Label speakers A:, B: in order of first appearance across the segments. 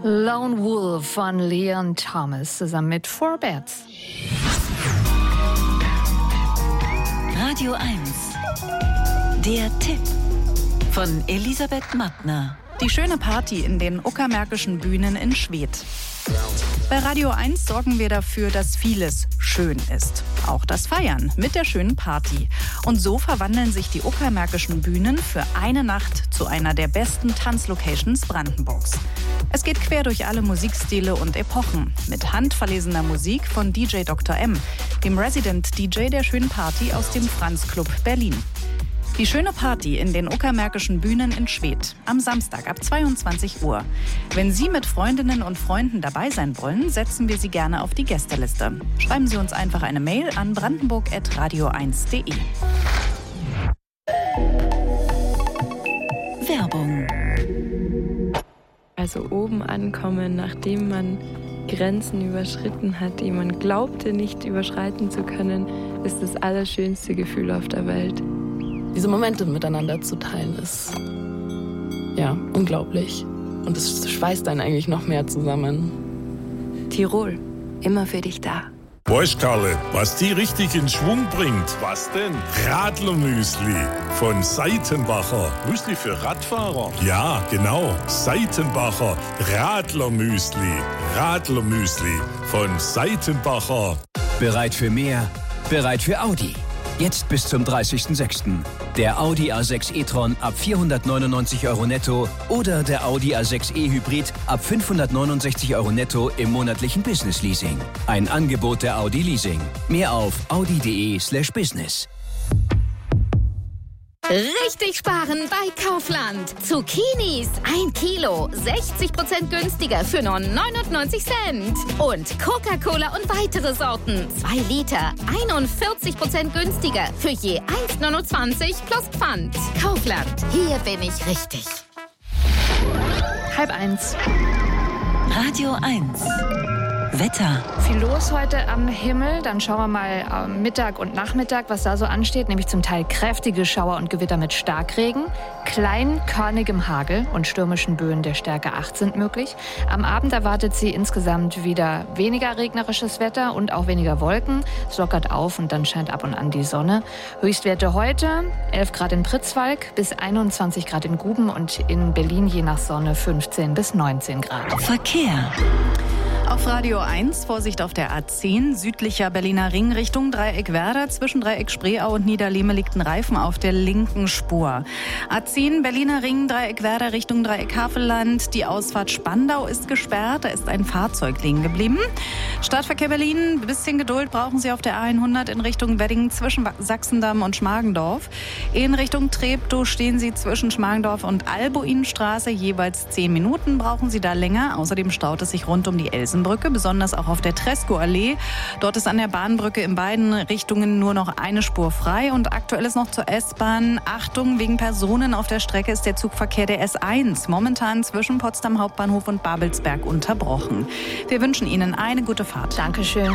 A: Lone Wolf von Leon Thomas zusammen mit Four Bats.
B: Radio 1. Der Tipp von Elisabeth Mattner.
C: Die schöne Party in den Uckermärkischen Bühnen in Schwedt. Bei Radio 1 sorgen wir dafür, dass vieles schön ist. Auch das Feiern mit der schönen Party. Und so verwandeln sich die Uckermärkischen Bühnen für eine Nacht zu einer der besten Tanzlocations Brandenburgs. Es geht quer durch alle Musikstile und Epochen. Mit handverlesener Musik von DJ Dr. M, dem Resident DJ der schönen Party aus dem Franz Club Berlin. Die schöne Party in den Uckermärkischen Bühnen in Schwedt am Samstag ab 22 Uhr. Wenn Sie mit Freundinnen und Freunden dabei sein wollen, setzen wir Sie gerne auf die Gästeliste. Schreiben Sie uns einfach eine Mail an brandenburg@radio1.de.
B: Werbung.
D: Also oben ankommen, nachdem man Grenzen überschritten hat, die man glaubte nicht überschreiten zu können, ist das allerschönste Gefühl auf der Welt.
E: Diese Momente miteinander zu teilen ist ja unglaublich. Und es schweißt einen eigentlich noch mehr zusammen.
D: Tirol, immer für dich da.
F: Weißt Karle, was die richtig in Schwung bringt? Was denn? Radlermüsli von Seitenbacher. Müsli für Radfahrer? Ja, genau. Seitenbacher Radlermüsli. Radlermüsli von Seitenbacher.
G: Bereit für mehr? Bereit für Audi. Jetzt bis zum 30.06. Der Audi A6 e-tron ab 499 € netto oder der Audi A6 e-Hybrid ab 569 € netto im monatlichen Business-Leasing. Ein Angebot der Audi Leasing. Mehr auf audi.de/business.
H: Richtig sparen bei Kaufland. Zucchinis 1 Kilo, 60% günstiger für nur 99 Cent. Und Coca-Cola und weitere Sorten, 2 Liter, 41% günstiger für je 1,29 plus Pfand. Kaufland, hier bin ich richtig.
A: 12:30.
B: Radio 1. Wetter.
A: Viel los heute am Himmel. Dann schauen wir mal am Mittag und Nachmittag, was da so ansteht. Nämlich zum Teil kräftige Schauer und Gewitter mit Starkregen. Kleinkörnigem Hagel und stürmischen Böen der Stärke 8 sind möglich. Am Abend erwartet sie insgesamt wieder weniger regnerisches Wetter und auch weniger Wolken. Es lockert auf und dann scheint ab und an die Sonne. Höchstwerte heute 11 Grad in Pritzwalk bis 21 Grad in Guben und in Berlin je nach Sonne 15 bis 19 Grad.
B: Verkehr.
C: Auf Radio 1, Vorsicht auf der A10, südlicher Berliner Ring Richtung Dreieck Werder. Zwischen Dreieck Spreeau und Niederlehme liegt ein Reifen auf der linken Spur. A10, Berliner Ring, Dreieck Werder Richtung Dreieck Havelland. Die Ausfahrt Spandau ist gesperrt, da ist ein Fahrzeug liegen geblieben. Stadtverkehr Berlin, ein bisschen Geduld brauchen Sie auf der A100 in Richtung Wedding zwischen Sachsendamm und Schmargendorf. In Richtung Treptow stehen Sie zwischen Schmargendorf und Albuinstraße. Jeweils 10 Minuten brauchen Sie da länger. Außerdem staut es sich rund um die Elsenbrücke, besonders auch auf der Tresco-Allee. Dort ist an der Bahnbrücke in beiden Richtungen nur noch eine Spur frei. Und aktuell ist noch zur S-Bahn. Achtung, wegen Personen auf der Strecke ist der Zugverkehr der S1 momentan zwischen Potsdam Hauptbahnhof und Babelsberg unterbrochen. Wir wünschen Ihnen eine gute Fahrt.
A: Dankeschön.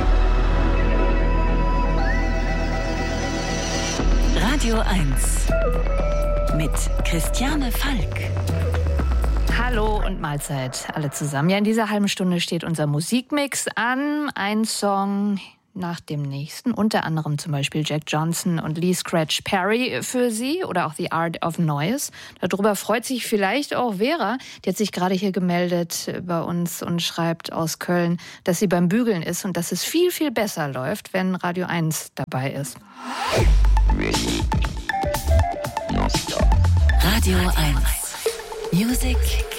B: Radio 1 mit Christiane Falk.
A: Hallo und Mahlzeit alle zusammen. Ja, in dieser halben Stunde steht unser Musikmix an. Ein Song nach dem nächsten. Unter anderem zum Beispiel Jack Johnson und Lee Scratch Perry für Sie oder auch The Art of Noise. Darüber freut sich vielleicht auch Vera. Die hat sich gerade hier gemeldet bei uns und schreibt aus Köln, dass sie beim Bügeln ist und dass es viel, viel besser läuft, wenn Radio 1 dabei ist.
B: Radio 1. Music